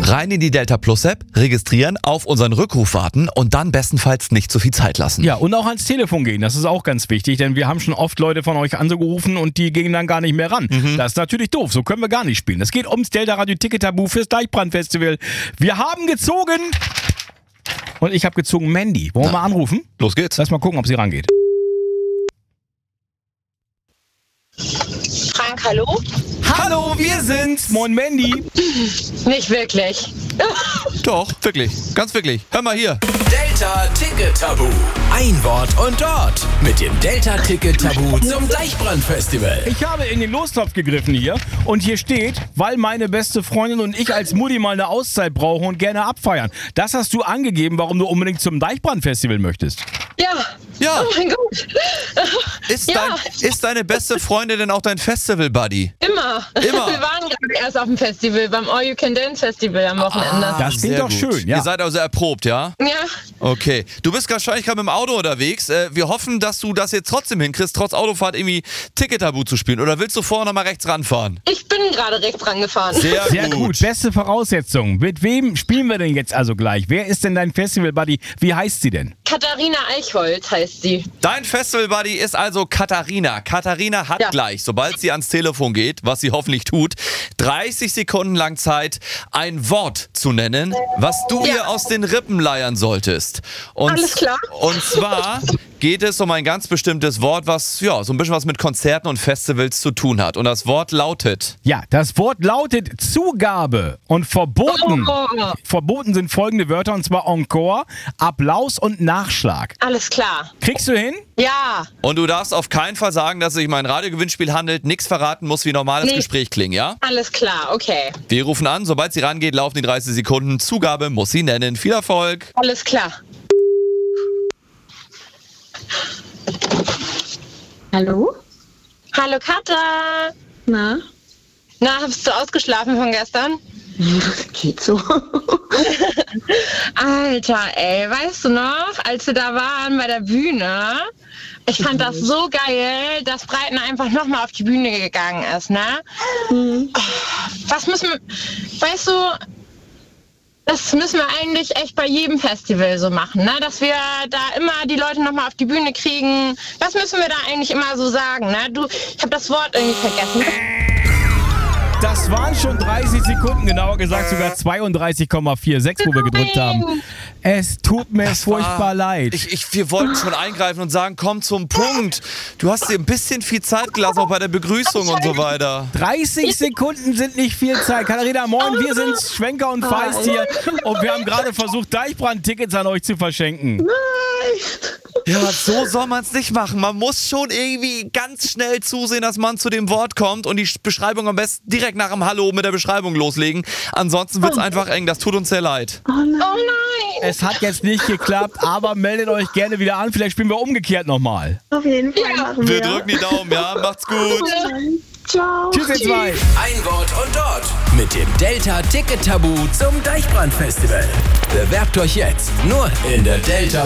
Rein in die Delta Plus App, registrieren, auf unseren Rückruf warten und dann bestenfalls nicht zu viel Zeit lassen. Ja, und auch ans Telefon gehen, das ist auch ganz wichtig, denn wir haben schon oft Leute von euch angerufen und die gingen dann gar nicht mehr ran. Das ist natürlich doof, so können wir gar nicht spielen. Es geht ums Delta Radio Ticket Tabu fürs Deichbrand-Festival. Wir haben gezogen und ich habe gezogen Mandy. Wollen wir mal anrufen? Los geht's. Lass mal gucken, ob sie rangeht. Frank, hallo? Hallo, wir sind's. Moin Mandy. Nicht wirklich. Doch, wirklich. Ganz wirklich. Hör mal hier. Delta Ticket Tabu. Ein Wort und dort. Mit dem Delta Ticket Tabu zum Deichbrand-Festival. Ich habe in den Lostopf gegriffen hier und hier steht, weil meine beste Freundin und ich als Mutti mal eine Auszeit brauchen und gerne abfeiern. Das hast du angegeben, warum du unbedingt zum Deichbrand-Festival möchtest. Ja. Oh mein Gott. Ist deine beste Freundin denn auch dein Festival-Buddy? Immer. Wir waren gerade erst auf dem Festival, beim All You Can Dance Festival am Wochenende. Das klingt Sehr doch gut. schön, ja. Ihr seid also erprobt, ja? Ja. Okay. Du bist wahrscheinlich gerade mit dem Auto unterwegs. Wir hoffen, dass du das jetzt trotzdem hinkriegst, trotz Autofahrt irgendwie Ticket-Tabu zu spielen. Oder willst du vorher nochmal rechts ranfahren? Ich bin gerade rechts rangefahren. Sehr gut. Beste Voraussetzung. Mit wem spielen wir denn jetzt also gleich? Wer ist denn dein Festival-Buddy? Wie heißt sie denn? Katharina Eichholz heißt sie. Dein Festival-Buddy ist also Katharina. Katharina hat gleich, sobald sie ans Telefon geht, was sie hoffentlich tut, 30 Sekunden lang Zeit, ein Wort zu nennen, was du ihr aus den Rippen leiern solltest. Und, Alles klar. Und zwar geht es um ein ganz bestimmtes Wort, was so ein bisschen was mit Konzerten und Festivals zu tun hat. Und das Wort lautet... Ja, das Wort lautet Zugabe und verboten. Verboten sind folgende Wörter, und zwar Encore, Applaus und Nachschlag. Alles klar. Kriegst du hin? Ja. Und du darfst auf keinen Fall sagen, dass es sich um ein Radiogewinnspiel handelt, nichts verraten, muss wie normales Gespräch klingen, ja? Alles klar, okay. Wir rufen an, sobald sie rangeht, laufen die 30 Sekunden. Zugabe muss sie nennen. Viel Erfolg. Alles klar. Hallo? Hallo Katha. Na? Na, hast du ausgeschlafen von gestern? Geht so. Alter, ey, weißt du noch, als wir da waren bei der Bühne? Ich fand das so geil, dass Breiten einfach nochmal auf die Bühne gegangen ist, ne? Was müssen wir, weißt du, das müssen wir eigentlich echt bei jedem Festival so machen, ne? Dass wir da immer die Leute nochmal auf die Bühne kriegen. Was müssen wir da eigentlich immer so sagen, ne? Ich habe das Wort irgendwie vergessen. Das waren schon 30 Sekunden, genauer gesagt sogar 32,46, wo wir gedrückt haben. Es tut mir furchtbar leid. Wir wollten schon eingreifen und sagen, komm zum Punkt. Du hast dir ein bisschen viel Zeit gelassen, auch bei der Begrüßung und so weiter. 30 Sekunden sind nicht viel Zeit. Katharina, moin, wir sind Schwenker und Feist hier und wir haben gerade versucht, Deichbrand-Tickets an euch zu verschenken. Ja, so soll man es nicht machen. Man muss schon irgendwie ganz schnell zusehen, dass man zu dem Wort kommt und die Beschreibung am besten direkt nach dem Hallo mit der Beschreibung loslegen. Ansonsten wird es einfach eng. Das tut uns sehr leid. Oh nein. Oh nein! Es hat jetzt nicht geklappt, aber meldet euch gerne wieder an. Vielleicht spielen wir umgekehrt nochmal. Auf jeden Fall machen wir. Wir drücken die Daumen, ja? Macht's gut. Ciao. Tschüss, ihr zwei. Ein Wort und dort. Mit dem Delta Ticket Tabu zum Deichbrand-Festival. Bewerbt euch jetzt nur in der Delta